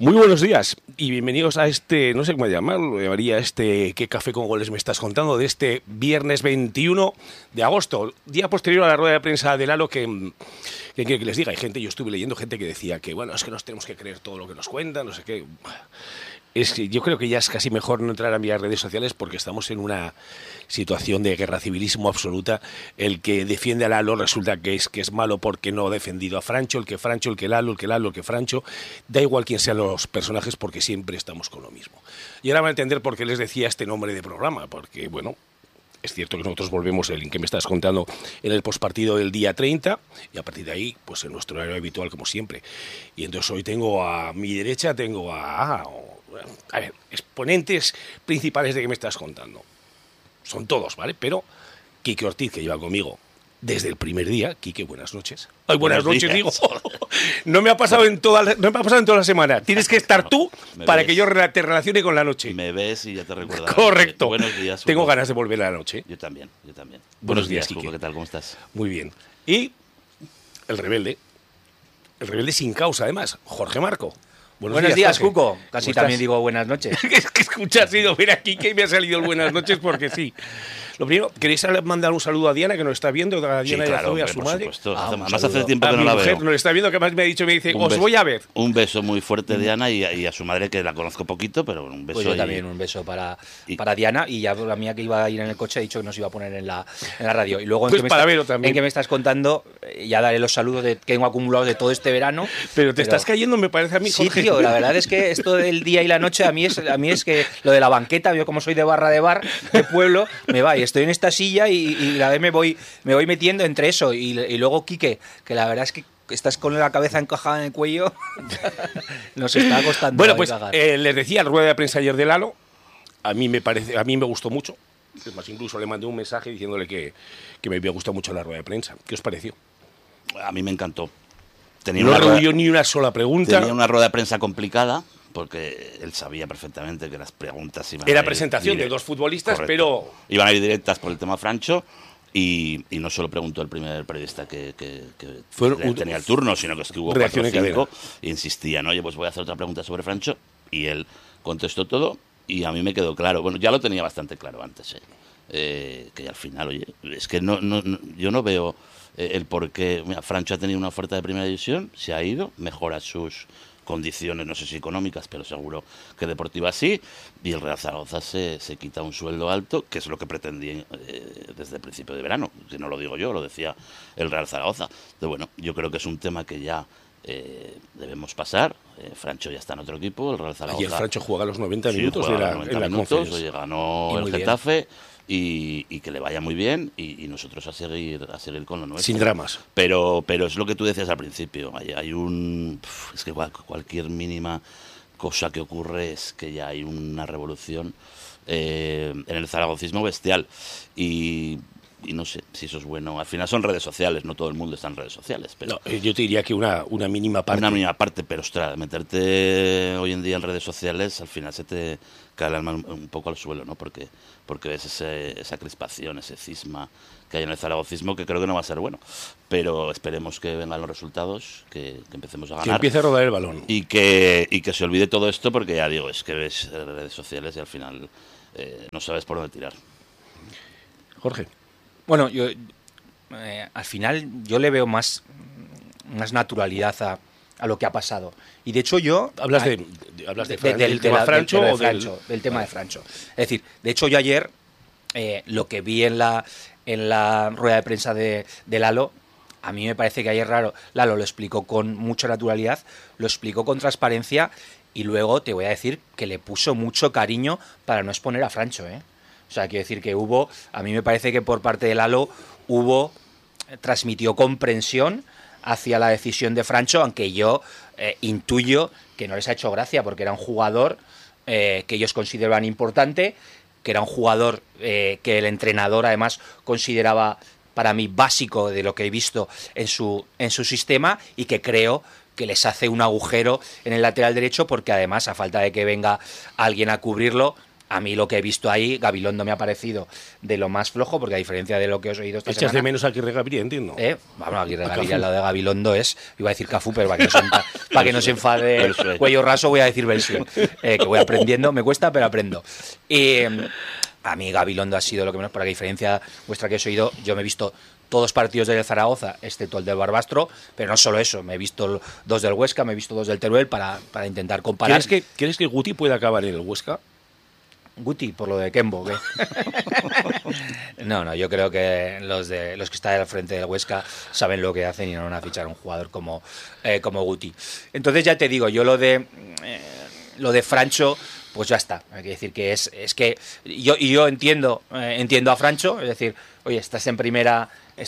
Muy buenos días y bienvenidos a este, no sé cómo llamarlo, llamaría ¿Qué café con goles me estás contando? De este viernes 21 de agosto, día posterior a la rueda de prensa de Lalo, que quiere que les diga. Hay gente, yo estuve leyendo gente que decía que, bueno, es que nos tenemos que creer todo lo que nos cuentan, no sé qué. Es que yo creo que ya es casi mejor no entrar a mirar redes sociales porque estamos en una situación de guerra civilismo absoluta. El que defiende a Lalo resulta que es malo porque no ha defendido a Francho, el que Lalo, el que Lalo, el que Francho. Da igual quién sean los personajes porque siempre estamos con lo mismo. Y ahora van a entender por qué les decía este nombre de programa, porque, bueno, es cierto que nosotros volvemos, el que me estás contando, en el pospartido del día 30 y a partir de ahí, pues en nuestro horario habitual como siempre. Y entonces hoy tengo a mi derecha, tengo a ver, exponentes principales de que me estás contando. Son todos, ¿vale? Pero Quique Ortiz, que lleva conmigo desde el primer día. Quique, buenas noches. Ay, buenas noches, días. Digo. No me ha pasado en toda la semana. Tienes que estar tú para que yo te relacione con la noche. Me ves y ya te recuerdo. Correcto. Buenos días, Hugo. Tengo ganas de volver a la noche. Yo también. Buenos días, Hugo, Quique. ¿Qué tal? ¿Cómo estás? Muy bien. Y el rebelde sin causa, además, Jorge Marco. Buenos días, Jorge. Cuco. Casi también digo buenas noches. Es que escucha, has ido a ver aquí que me ha salido el buenas noches porque sí. Lo primero, ¿queréis mandar un saludo a Diana, que nos está viendo? A Diana Sí, y claro, a su madre. Además hace tiempo que a no mi la mujer veo. nos está viendo, que además me ha dicho, me dice, os voy a ver. Un beso muy fuerte, Diana, y a su madre, que la conozco poquito, pero un beso. Pues yo también, un beso para Diana, y ya la mía, que iba a ir en el coche, ha dicho que nos iba a poner en la radio. Y luego pues en que me estás contando, ya daré los saludos que tengo acumulados de todo este verano. Pero te estás cayendo, me parece a mí, Sí, Jorge. tío, la verdad es que esto del día y la noche a mí es que lo de la banqueta, yo como soy de bar de pueblo, me va y estoy en esta silla y la vez me voy metiendo entre eso y luego Quique, que la verdad es que estás con la cabeza encajada en el cuello, nos está costando. Bueno, pues les decía, la rueda de prensa ayer de Lalo, a mí me gustó mucho. Es más, incluso le mandé un mensaje diciéndole que me había gustado mucho la rueda de prensa. ¿Qué os pareció? A mí me encantó. No rehuyó ni una sola pregunta. Tenía una rueda de prensa complicada, porque él sabía perfectamente que las preguntas iban Era presentación de dos futbolistas, correcto, pero iban a ir directas por el tema Francho, y no solo preguntó el primer periodista que tenía el turno, sino que es que hubo 4 o 5 y insistía, ¿no? Oye, pues voy a hacer otra pregunta sobre Francho, y él contestó todo y a mí me quedó claro. Bueno, ya lo tenía bastante claro antes, que al final, oye, es que yo no veo el por qué. Mira, Francho ha tenido una oferta de primera división, se ha ido, mejora sus condiciones, no sé si económicas, pero seguro que deportivas sí, y el Real Zaragoza se quita un sueldo alto, que es lo que pretendía desde el principio de verano, si no lo digo yo, lo decía el Real Zaragoza. Entonces, bueno, yo creo que es un tema que ya debemos pasar. Francho ya está en otro equipo, el Real Zaragoza. Ayer Francho juega los 90 minutos en la Conference. Oye, ganó el Getafe. Y que le vaya muy bien, y nosotros a seguir con lo nuestro. Sin dramas. Pero es lo que tú decías al principio. Es que cualquier mínima cosa que ocurre es que ya hay una revolución en el zaragocismo bestial. Y no sé si eso es bueno. Al final son redes sociales, no todo el mundo está en redes sociales. Pero no, yo te diría que una mínima parte. Una mínima parte, pero ostras, meterte hoy en día en redes sociales, al final se te cae el alma un poco al suelo, ¿no? Porque ves esa crispación, ese cisma que hay en el zaragocismo, que creo que no va a ser bueno. Pero esperemos que vengan los resultados, que empecemos a ganar. Que empiece a rodar el balón. Y que se olvide todo esto, porque ya digo, es que ves redes sociales y al final no sabes por dónde tirar. Jorge. Bueno, yo al final yo le veo más naturalidad a lo que ha pasado. Y de hecho yo... ¿Hablas del tema Francho o del tema de Francho? Es decir, de hecho yo ayer lo que vi en la rueda de prensa de Lalo, a mí me parece que ayer Lalo lo explicó con mucha naturalidad, lo explicó con transparencia, y luego te voy a decir que le puso mucho cariño para no exponer a Francho, O sea, quiero decir que a mí me parece que por parte de Lalo transmitió comprensión hacia la decisión de Francho, aunque yo intuyo que no les ha hecho gracia, porque era un jugador que ellos consideraban importante, que era un jugador que el entrenador además consideraba, para mí, básico de lo que he visto en su sistema, y que creo que les hace un agujero en el lateral derecho, porque además, a falta de que venga alguien a cubrirlo, a mí lo que he visto ahí, Gabilondo me ha parecido de lo más flojo, porque a diferencia de lo que os he oído esta semana... ¿Echas de menos a Aguirre Gaviria, entiendo? Bueno, Aguirre Gaviria al lado de Gabilondo es... Iba a decir Cafú, pero para que no se enfade Cuello Raso voy a decir Belsué, que voy aprendiendo, me cuesta, pero aprendo. A mí Gabilondo ha sido lo que menos, por la diferencia vuestra que os he oído, yo me he visto todos partidos del Zaragoza, excepto el del Barbastro, pero no solo eso, me he visto 2 del Huesca, me he visto 2 del Teruel para intentar comparar. ¿Crees que Guti puede acabar en el Huesca? Guti, por lo de Kembo, ¿qué? No, yo creo que los que están al frente del Huesca saben lo que hacen y no van a fichar a un jugador como Guti. Entonces ya te digo, yo lo de Francho, pues ya está. Hay que decir que es que yo entiendo a Francho, es decir, oye, estás en primera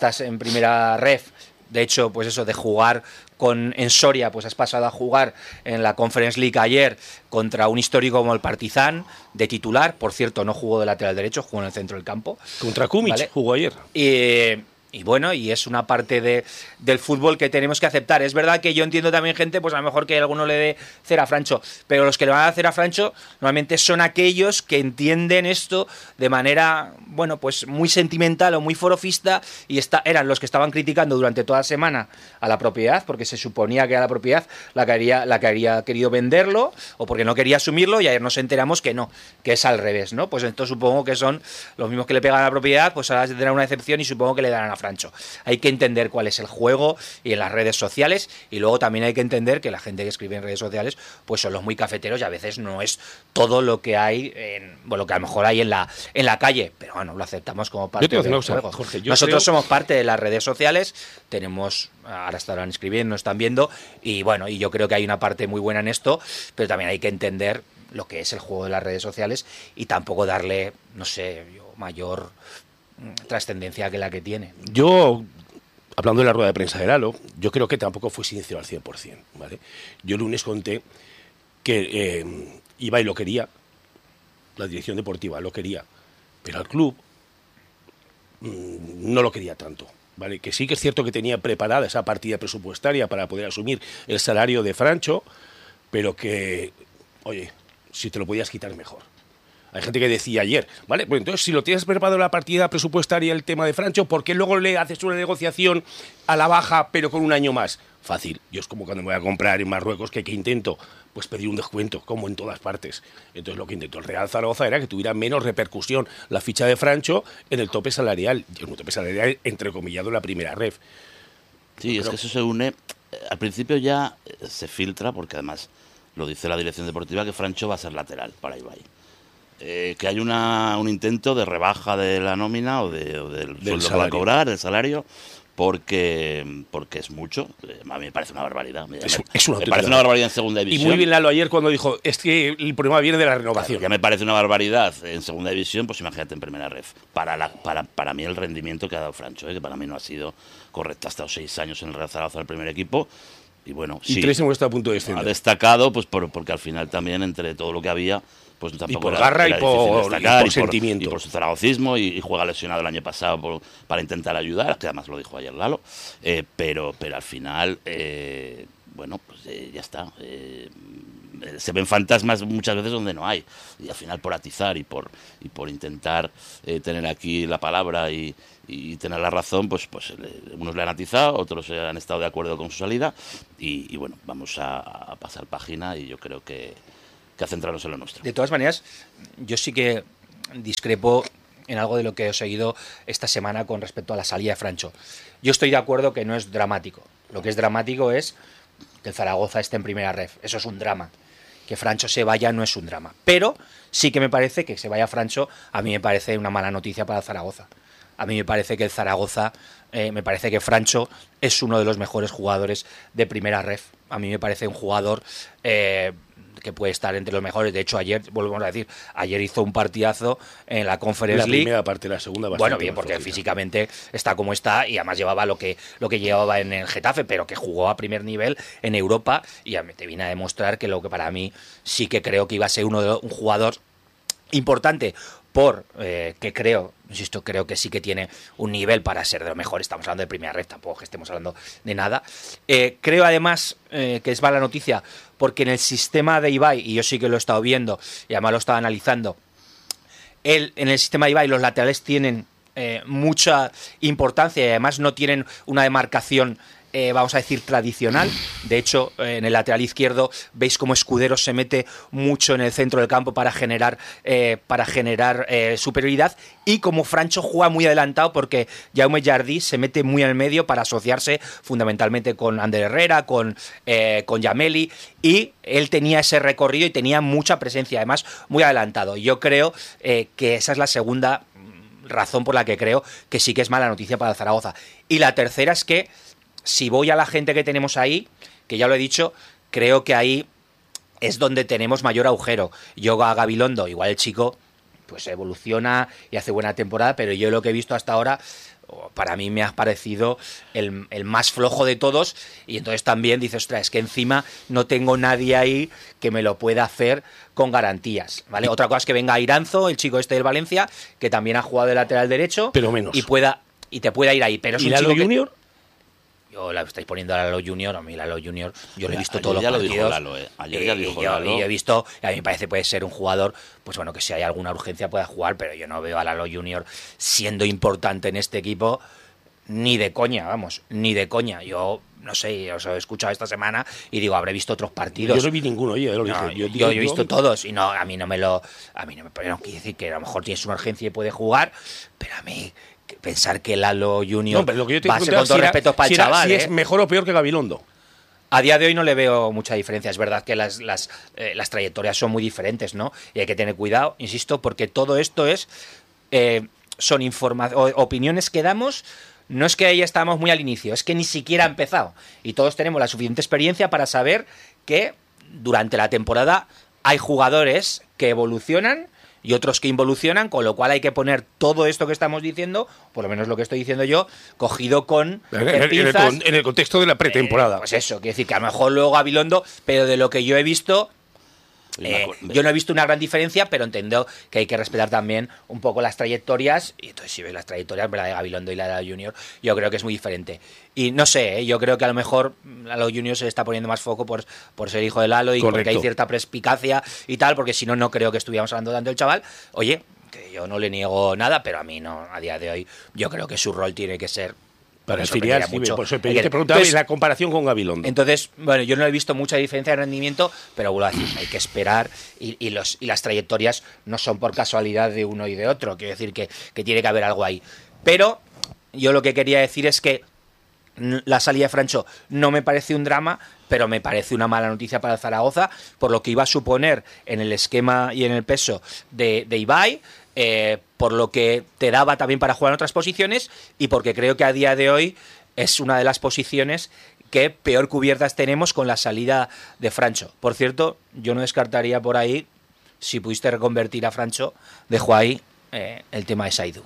ref. De hecho, pues eso de jugar en Soria, pues has pasado a jugar en la Conference League ayer contra un histórico como el Partizan, de titular. Por cierto, no jugó de lateral derecho, jugó en el centro del campo. Contra Kumic, ¿vale? Jugó ayer. Y bueno, y es una parte del fútbol que tenemos que aceptar. Es verdad que yo entiendo también gente, pues a lo mejor que alguno le dé cera a Francho, pero los que le van a hacer a Francho normalmente son aquellos que entienden esto de manera, bueno, pues muy sentimental o muy forofista, y eran los que estaban criticando durante toda la semana a la propiedad, porque se suponía que era la propiedad la que había querido venderlo, o porque no quería asumirlo, y ayer nos enteramos que no, que es al revés, ¿no? Pues entonces supongo que son los mismos que le pegan a la propiedad, pues ahora tendrán una excepción y supongo que le darán a Francho. Hay que entender cuál es el juego y en las redes sociales, y luego también hay que entender que la gente que escribe en redes sociales pues son los muy cafeteros y a veces no es todo lo que hay lo que a lo mejor hay en la calle, pero bueno, lo aceptamos como parte del juego. Jorge, nosotros somos parte de las redes sociales, ahora estarán escribiendo, están viendo, y bueno, y yo creo que hay una parte muy buena en esto, pero también hay que entender lo que es el juego de las redes sociales y tampoco darle, no sé, mayor trascendencia que la que tiene. Yo, hablando de la rueda de prensa de Lalo, yo creo que tampoco fue sincero al 100%, ¿vale? Yo el lunes conté que Ibai lo quería, la dirección deportiva lo quería, pero al club no lo quería tanto, ¿vale? Que sí que es cierto que tenía preparada esa partida presupuestaria para poder asumir el salario de Francho, pero que, oye, si te lo podías quitar mejor. Hay gente que decía ayer, vale, pues entonces si lo tienes preparado la partida presupuestaria, el tema de Francho, ¿por qué luego le haces una negociación a la baja pero con un año más? Fácil, yo es como cuando me voy a comprar en Marruecos que intento, pues pedir un descuento, como en todas partes. Entonces lo que intentó el Real Zaragoza era que tuviera menos repercusión la ficha de Francho en el tope salarial, entrecomillado en la primera ref. Sí, es que eso se une, al principio ya se filtra, porque además lo dice la dirección deportiva, que Francho va a ser lateral para Ibai. Que hay un intento de rebaja de la nómina o del sueldo que va a cobrar, del salario, porque es mucho. A mí me parece una barbaridad. Me parece una barbaridad en segunda división. Y muy bien Lalo ayer cuando dijo, es que el problema viene de la renovación. Claro, ya me parece una barbaridad en segunda división, pues imagínate en primera ref. Para mí el rendimiento que ha dado Francho, que para mí no ha sido correcto. Ha estado 6 años en el Real Zaragoza del primer equipo. Y bueno, y 3 hemos estado a punto de descender. Ha destacado pues porque al final también entre todo lo que había, pues tampoco y por garra y por sentimiento. Y por su zaragocismo, y juega lesionado el año pasado para intentar ayudar, que además lo dijo ayer Lalo, pero al final, ya está. Se ven fantasmas muchas veces donde no hay, y al final por atizar y por intentar tener aquí la palabra y tener la razón, pues unos le han atizado, otros han estado de acuerdo con su salida, y bueno, vamos a pasar página, y yo creo que a centrarnos en lo nuestro. De todas maneras, yo sí que discrepo en algo de lo que he seguido esta semana con respecto a la salida de Francho. Yo estoy de acuerdo que no es dramático. Lo que es dramático es que el Zaragoza esté en primera ref. Eso es un drama. Que Francho se vaya no es un drama. Pero sí que me parece que se vaya Francho, a mí me parece una mala noticia para el Zaragoza. A mí me parece que el Zaragoza, me parece que Francho es uno de los mejores jugadores de primera ref. A mí me parece un jugador que puede estar entre los mejores. De hecho, ayer, volvemos a decir, ayer hizo un partidazo en la Conference League. La primera parte, la segunda bastante. Bueno, bien, porque físicamente está como está, y además llevaba lo que llevaba en el Getafe, pero que jugó a primer nivel en Europa, y te viene a demostrar que lo que para mí sí que creo que iba a ser un jugador importante, que creo que sí que tiene un nivel para ser de lo mejor. Estamos hablando de primera red, tampoco que estemos hablando de nada. Creo además que es mala noticia porque en el sistema de Ibai, y yo sí que lo he estado viendo y además lo estaba analizando, en el sistema de Ibai los laterales tienen mucha importancia y además no tienen una demarcación vamos a decir tradicional. De hecho, en el lateral izquierdo veis cómo Escudero se mete mucho en el centro del campo para generar superioridad, y como Francho juega muy adelantado porque Jaume Jardí se mete muy en el medio para asociarse fundamentalmente con Ander Herrera, con Yameli, y él tenía ese recorrido y tenía mucha presencia, además muy adelantado. Yo creo que esa es la segunda razón por la que creo que sí que es mala noticia para el Zaragoza. Y la tercera es que si voy a la gente que tenemos ahí, que ya lo he dicho, creo que ahí es donde tenemos mayor agujero. Yo a Gabilondo, igual el chico pues evoluciona y hace buena temporada, pero yo lo que he visto hasta ahora, para mí me ha parecido el más flojo de todos, y entonces también dices, ostras, es que encima no tengo nadie ahí que me lo pueda hacer con garantías, ¿vale? Otra cosa es que venga Iranzo, el chico este del Valencia, que también ha jugado de lateral derecho, pero menos, y te pueda ir ahí. Pero es ¿y un Lalo chico Junior? Yo la estáis poniendo a Lalo Junior, a mí Lalo Junior, yo lo he visto todos los partidos. Ayer Ya lo dijo Lalo. Y yo he visto, a mí me parece puede ser un jugador, pues bueno, que si hay alguna urgencia pueda jugar, pero yo no veo a Lalo Junior siendo importante en este equipo, ni de coña, vamos, ni de coña. Yo no sé, os he escuchado esta semana y digo, habré visto otros partidos. Yo no vi ninguno, oye, lo dije. Yo he visto todos y no, a mí no quiere decir que a lo mejor tienes una urgencia y puede jugar, pero a mí pensar que Lalo Junior va a ser, con todo respeto para el chaval, si es mejor o peor que Gabilondo. A día de hoy no le veo mucha diferencia. Es verdad que las trayectorias son muy diferentes, ¿no? Y hay que tener cuidado, insisto, porque todo esto son opiniones que damos. No es que ahí estamos muy al inicio, es que ni siquiera ha empezado. Y todos tenemos la suficiente experiencia para saber que durante la temporada hay jugadores que evolucionan y otros que involucionan, con lo cual hay que poner todo esto que estamos diciendo, por lo menos lo que estoy diciendo yo, cogido con pinzas. En el contexto de la pretemporada. Pues eso, quiere decir que a lo mejor luego Gabilondo, pero de lo que yo he visto, yo no he visto una gran diferencia, pero entiendo que hay que respetar también un poco las trayectorias, y entonces si ves las trayectorias, la de Gabilondo y la de Junior, yo creo que es muy diferente. Y no sé, yo creo que a lo mejor a Lalo Junior se le está poniendo más foco por ser hijo de Lalo y correcto, porque hay cierta perspicacia y tal, porque si no, no creo que estuviéramos hablando tanto del chaval. Oye, que yo no le niego nada, pero a mí no, a día de hoy, yo creo que su rol tiene que ser para filiar mucho. Por eso te preguntaba la comparación con Gabilondo. Entonces, bueno, yo no he visto mucha diferencia de rendimiento, pero vuelvo a decir, hay que esperar y las trayectorias no son por casualidad de uno y de otro. Quiero decir que tiene que haber algo ahí. Pero yo lo que quería decir es que la salida de Francho no me parece un drama, pero me parece una mala noticia para el Zaragoza, por lo que iba a suponer en el esquema y en el peso de Ibai, por lo que te daba también para jugar en otras posiciones, y porque creo que a día de hoy es una de las posiciones que peor cubiertas tenemos con la salida de Francho. Por cierto, yo no descartaría por ahí, si pudiste reconvertir a Francho, dejo ahí el tema de Saidu.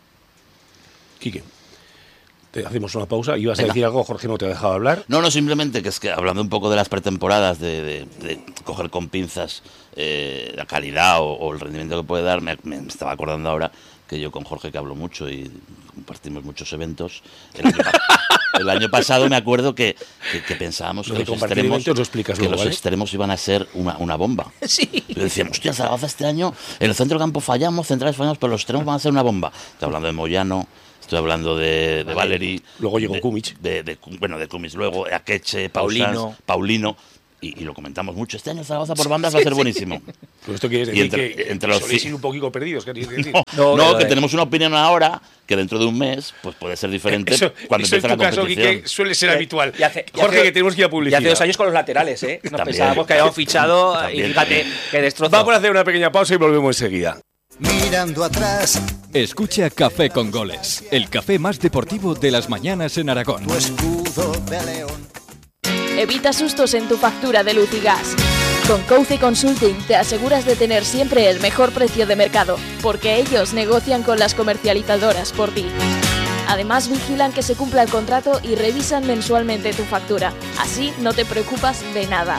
Quique, te hacemos una pausa. ¿Ibas a decir algo? Jorge no te ha dejado hablar. No, simplemente que es que hablando un poco de las pretemporadas, de coger con pinzas la calidad o el rendimiento que puede dar, me estaba acordando ahora que yo con Jorge, que hablo mucho y compartimos muchos eventos, el año pasado me acuerdo que pensábamos que los extremos iban a ser una bomba. Sí. Y decíamos, hostia, Zaragoza este año en el centro del campo fallamos, centrales fallamos, pero los extremos van a ser una bomba. Estoy hablando de Moyano, estoy hablando de Valeri. Luego llegó Kumic. De Kumic, luego Akeche, Paulino. Y lo comentamos mucho. Este año Zaragoza por bandas va a ser buenísimo. Pues esto quiere decir entre los soléis ir un poquito perdidos. ¿Qué decir? No, que tenemos una opinión ahora que dentro de un mes pues puede ser diferente cuando empiece la competición. Eso en tu caso, Quique, suele ser habitual. Jorge, que tenemos que ir a publicidad. Y hace 2 años con los laterales, ¿eh? Nos pensábamos que habíamos fichado y fíjate que destrozó. Vamos a hacer una pequeña pausa y volvemos enseguida. Mirando atrás. Escucha Café con Goles, el café más deportivo de las mañanas en Aragón. Tu escudo de león. Evita sustos en tu factura de luz y gas. Con Couce Consulting te aseguras de tener siempre el mejor precio de mercado, porque ellos negocian con las comercializadoras por ti. Además vigilan que se cumpla el contrato y revisan mensualmente tu factura. Así no te preocupas de nada.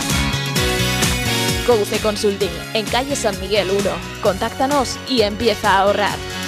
Couce Consulting, en calle San Miguel 1. Contáctanos y empieza a ahorrar.